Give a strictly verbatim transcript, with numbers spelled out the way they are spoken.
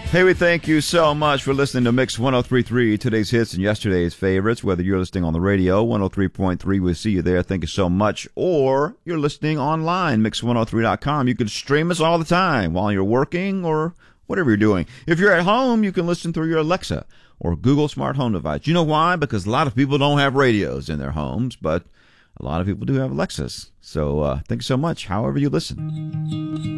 Hey, we thank you so much for listening to Mix one oh three point three, today's hits and yesterday's favorites. Whether you're listening on the radio, one oh three point three, we'll see you there. Thank you so much. Or you're listening online, mix one oh three dot com. You can stream us all the time while you're working or whatever you're doing. If you're at home, you can listen through your Alexa or Google smart home device. You know why? Because a lot of people don't have radios in their homes, but a lot of people do have Alexas. So uh, thank you so much, however you listen.